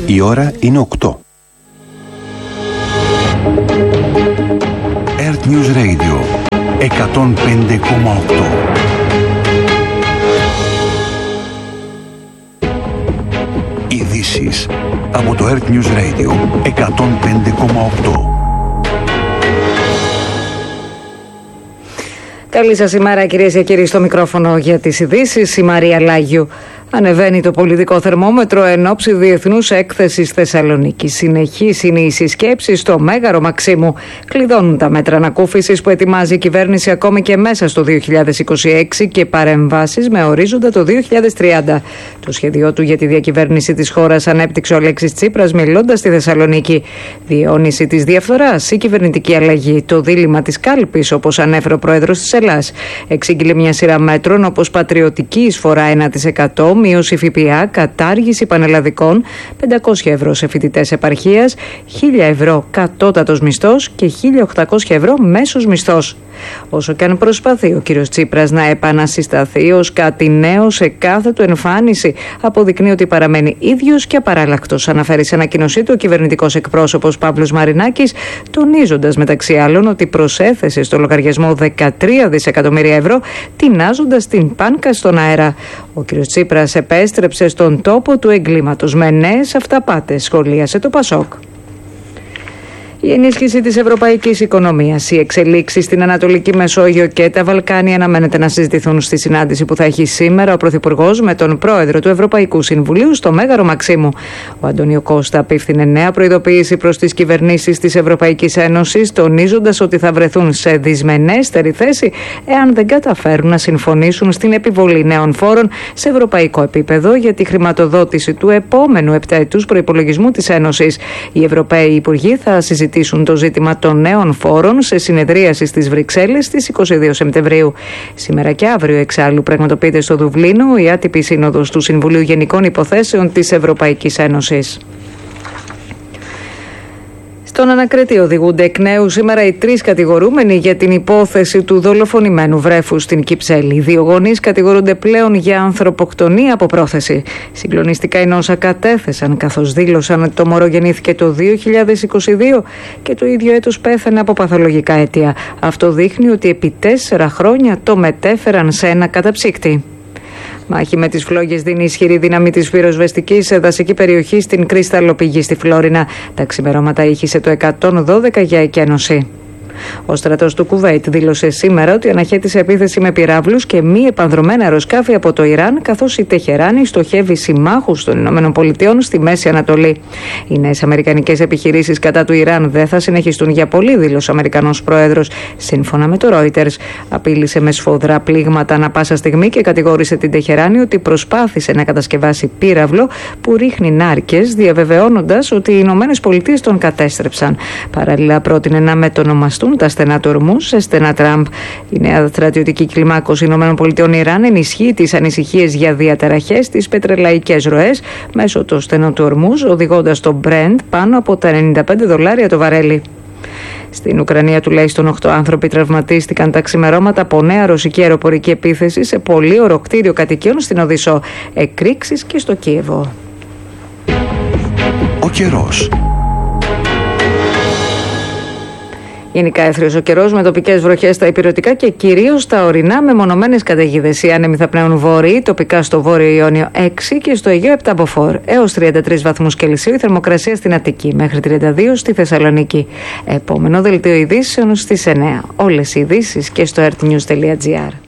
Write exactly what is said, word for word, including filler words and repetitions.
Η ώρα είναι οκτώ. Earth News Radio εκατόν πέντε κόμμα οκτώ. Ειδήσεις από το Earth News Radio εκατόν πέντε κόμμα οκτώ. Καλή σας ημέρα, κυρίες και κύριοι, στο μικρόφωνο για τις ειδήσεις, η Μαρία Λάγιου. Ανεβαίνει το πολιτικό θερμόμετρο εν ώψη Διεθνούς Έκθεσης Θεσσαλονίκης. Συνεχής είναι η συσκέψη στο Μέγαρο Μαξίμου. Κλειδώνουν τα μέτρα ανακούφισης που ετοιμάζει η κυβέρνηση ακόμη και μέσα στο δύο χιλιάδες είκοσι έξι και παρεμβάσεις με ορίζοντα το δύο χιλιάδες τριάντα. Το σχέδιό του για τη διακυβέρνηση της χώρας ανέπτυξε ο Αλέξης Τσίπρας μιλώντας στη Θεσσαλονίκη. Διαιώνιση της διαφθοράς, η κυβερνητική αλλαγή, το δίλημμα της κάλπης, όπως ανέφερε ο πρόεδρος της Ελλάς. Εξήγηλε μια σειρά μέτρων όπως πατριωτική εισφορά ένα τοις εκατό, μείωση ΦΠΑ, κατάργηση πανελλαδικών, πεντακόσια ευρώ σε φοιτητές επαρχίας, χίλια ευρώ κατώτατος μισθός και χίλια οκτακόσια ευρώ μέσος μισθός. Όσο και αν προσπαθεί ο κύριος Τσίπρας να επανασυσταθεί ως κάτι νέο σε κάθε του εμφάνιση, αποδεικνύει ότι παραμένει ίδιος και απαράλλακτος, αναφέρει σε ανακοίνωσή του ο κυβερνητικός εκπρόσωπος Παύλος Μαρινάκης, τονίζοντας μεταξύ άλλων ότι προσέθεσε στο λογαριασμό δεκατρία δισεκατομμύρια ευρώ, τεινάζοντας την πάνκα στον αέρα. Ο κύριος Τσίπρας επέστρεψε στον τόπο του εγκλήματος με νέες αυταπάτες, σχολίασε το Πασόκ. Η ενίσχυση της ευρωπαϊκής οικονομίας, οι εξελίξεις στην Ανατολική Μεσόγειο και τα Βαλκάνια αναμένεται να συζητηθούν στη συνάντηση που θα έχει σήμερα ο Πρωθυπουργός με τον Πρόεδρο του Ευρωπαϊκού Συμβουλίου στο Μέγαρο Μαξίμου. Ο Αντώνιο Κώστα απίφθινε νέα προειδοποίηση προς τις κυβερνήσεις της Ευρωπαϊκής Ένωσης, τονίζοντας ότι θα βρεθούν σε δυσμενέστερη θέση εάν δεν καταφέρουν να συμφωνήσουν στην επιβολή νέων φόρων σε ευρωπαϊκό επίπεδο για τη χρηματοδότηση του επόμενου επταετούς προϋπολογισμού της Ένωσης. Οι Ευρωπαίοι Υπουργοί θα συζητήσουν το ζήτημα των νέων φόρων σε συνεδρίαση στις Βρυξέλλες στις είκοσι δύο Σεπτεμβρίου. Σήμερα και αύριο εξάλλου πραγματοποιείται στο Δουβλίνο η άτυπη σύνοδος του Συμβουλίου Γενικών Υποθέσεων της Ευρωπαϊκής Ένωσης. Στον Ανακριτή οδηγούνται εκ νέου σήμερα οι τρεις κατηγορούμενοι για την υπόθεση του δολοφονημένου βρέφους στην Κυψέλη. Οι δύο γονείς κατηγορούνται πλέον για ανθρωποκτονία από πρόθεση. Συγκλονιστικά είναι όσα κατέθεσαν, καθώς δήλωσαν ότι το μωρό γεννήθηκε το δύο χιλιάδες είκοσι δύο και το ίδιο έτος πέθανε από παθολογικά αίτια. Αυτό δείχνει ότι επί τέσσερα χρόνια το μετέφεραν σε ένα καταψύκτη. Μάχη με τις φλόγες δίνει ισχυρή δύναμη της πυροσβεστικής σε δασική περιοχή στην Κρυσταλλοπηγή στη Φλόρινα. Τα ξημερώματα ήχησε το εκατόν δώδεκα για εκένωση. Ο στρατός του Κουβέιτ δήλωσε σήμερα ότι αναχέτησε επίθεση με πυράβλους και μη επανδρομένα αεροσκάφη από το Ιράν, καθώς η Τεχεράνη στοχεύει συμμάχους των ΗΠΑ στη Μέση Ανατολή. Οι νέες αμερικανικές επιχειρήσεις κατά του Ιράν δεν θα συνεχιστούν για πολύ, δήλωσε ο Αμερικανός Πρόεδρος. Σύμφωνα με το Reuters, απείλησε με σφοδρά πλήγματα ανά πάσα στιγμή και κατηγόρησε την Τεχεράνη ότι προσπάθησε να κατασκευάσει πύραυλο που ρίχνει νάρκες, διαβεβαιώνοντας ότι οι ΗΠΑ τον κατέστρεψαν. Παράλληλα, πρότεινε να μετονομαστούν τα στενά του Ορμούζ σε στενά Τραμπ. Η νέα στρατιωτική κλιμάκωση ΗΠΑ Ιράν ενισχύει τις ανησυχίες για διαταραχές στις πετρελαϊκές ροές μέσω του στενού του Ορμούζ, οδηγώντας το Brent πάνω από τα ενενήντα πέντε δολάρια το βαρέλι. Στην Ουκρανία τουλάχιστον οκτώ άνθρωποι τραυματίστηκαν τα ξημερώματα από νέα ρωσική αεροπορική επίθεση σε πολύωρο κτίριο κατοικιών στην Οδυσσό. Εκρήξεις και στο Κίεβο. Ο καιρός. Γενικά έθριος ο καιρός με τοπικές βροχές στα ηπειρωτικά και κυρίως στα ορεινά με μονομένες καταιγίδες. Οι άνεμοι θα πνέουν βόρειοι, τοπικά στο Βόρειο Ιόνιο έξι και στο Αιγαίο επτά μποφόρ έως τριάντα τρεις βαθμούς Κελσίου. Η θερμοκρασία στην Αττική μέχρι τριάντα δύο στη Θεσσαλονίκη. Επόμενο δελτίο ειδήσεων στις εννιά. Όλες οι ειδήσεις και στο earthnews τελεία gr.